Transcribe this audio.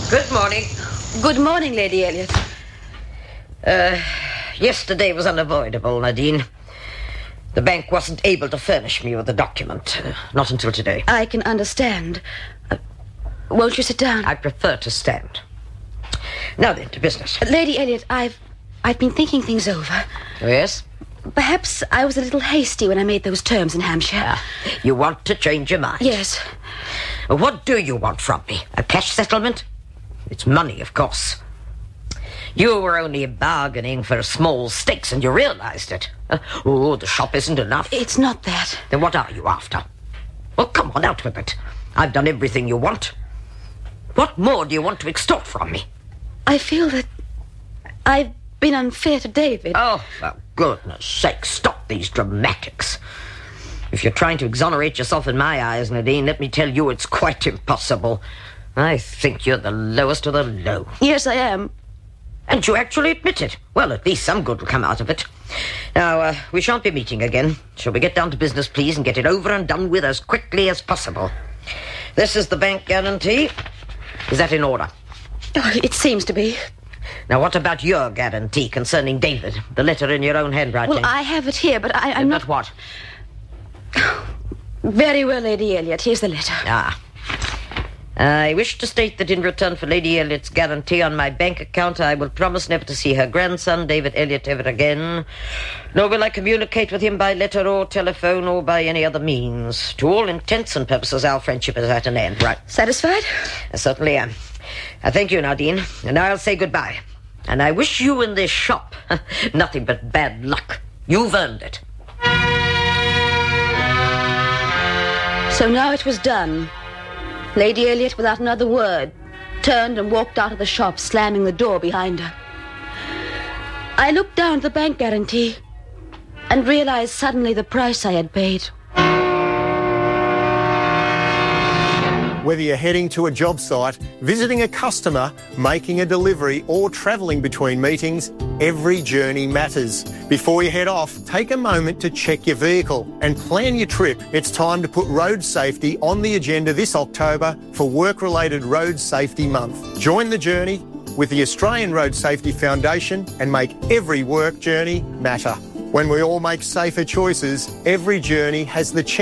Good morning. Good morning, Lady Elliot. Yesterday was unavoidable, Nadine. The bank wasn't able to furnish me with a document. Not until today. I can understand. Won't you sit down? I prefer to stand. Now then, to business. Lady Elliot, I've been thinking things over. Oh, yes? Perhaps I was a little hasty when I made those terms in Hampshire. You want to change your mind? Yes. What do you want from me? A cash settlement? It's money, of course. You were only bargaining for small stakes and you realized it. The shop isn't enough. It's not that. Then what are you after? Well, come on, out with it. I've done everything you want. What more do you want to extort from me? I feel that I've been unfair to David. Oh, for goodness sake, stop these dramatics. If you're trying to exonerate yourself in my eyes, Nadine, let me tell you it's quite impossible. I think you're the lowest of the low. Yes, I am. And you actually admit it. Well, at least some good will come out of it. Now, we shan't be meeting again. Shall we get down to business, please, and get it over and done with as quickly as possible? This is the bank guarantee. Is that in order? Oh, it seems to be. Now, what about your guarantee concerning David? The letter in your own handwriting. Well, I have it here, but I'm not... But what? Very well, Lady Elliot. Here's the letter. I wish to state that in return for Lady Elliot's guarantee on my bank account, I will promise never to see her grandson, David Elliot, ever again. Nor will I communicate with him by letter or telephone or by any other means. To all intents and purposes, our friendship is at an end, right? Satisfied? I certainly am. Thank you, Nadine. And I'll say goodbye. And I wish you in this shop nothing but bad luck. You've earned it. So now it was done. Lady Elliot, without another word, turned and walked out of the shop, slamming the door behind her. I looked down at the bank guarantee and realized suddenly the price I had paid. Whether you're heading to a job site, visiting a customer, making a delivery, or travelling between meetings, every journey matters. Before you head off, take a moment to check your vehicle and plan your trip. It's time to put road safety on the agenda this October for Work-Related Road Safety Month. Join the journey with the Australian Road Safety Foundation and make every work journey matter. When we all make safer choices, every journey has the chance